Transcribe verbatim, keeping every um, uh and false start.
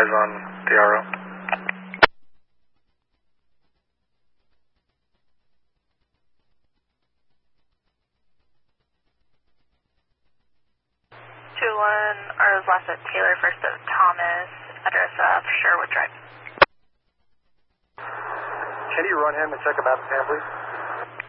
eyes on the R O. two one, our last at Taylor, first of Thomas, address of Sherwood Drive. Can you run him and check him out at the fan, please?